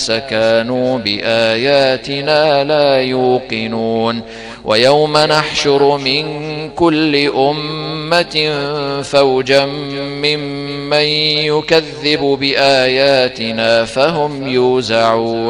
كانوا بآياتنا لا يوقنون ويوم نحشر من كل أمة فوجا ممن يكذب بآياتنا فهم يوزعون